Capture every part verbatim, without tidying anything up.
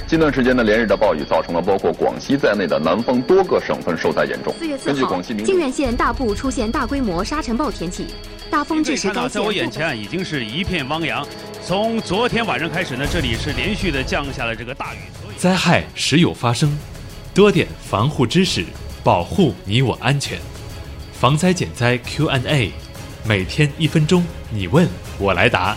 近段时间呢，连日的暴雨造成了包括广西在内的南方多个省份受灾严重。 四月四号，靖远县大部出现大规模沙尘暴天气，大风致使该县。 在我眼前啊，已经是一片汪洋。从昨天晚上开始呢，这里是连续的降下了这个大雨。 灾害时有发生，多点防护知识，保护你我安全。防灾减灾 Q and A， 每天一分钟，你问我来答。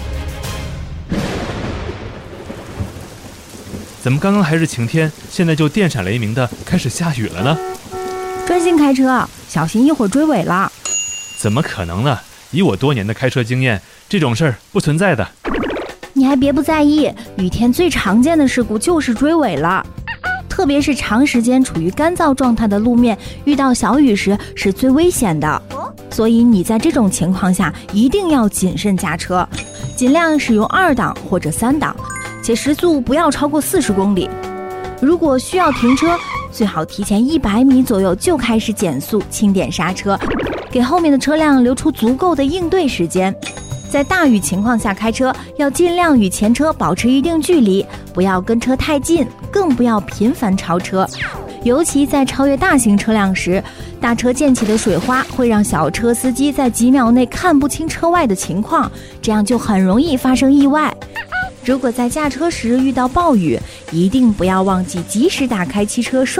怎么刚刚还是晴天，现在就电闪雷鸣的开始下雨了呢？ 专心开车，小心一会儿追尾了。 怎么可能呢？以我多年的开车经验，这种事儿不存在的。 你还别不在意，雨天最常见的事故就是追尾了，特别是长时间处于干燥状态的路面，遇到小雨时是最危险的。所以你在这种情况下一定要谨慎驾车，尽量使用二档或者三档，且时速不要超过四十公里。如果需要停车，最好提前一百米左右就开始减速，轻点刹车，给后面的车辆留出足够的应对时间。在大雨情况下开车，要尽量与前车保持一定距离，不要跟车太近，更不要频繁超车。尤其在超越大型车辆时，大车溅起的水花会让小车司机在几秒内看不清车外的情况，这样就很容易发生意外。如果在驾车时遇到暴雨，一定不要忘记及时打开汽车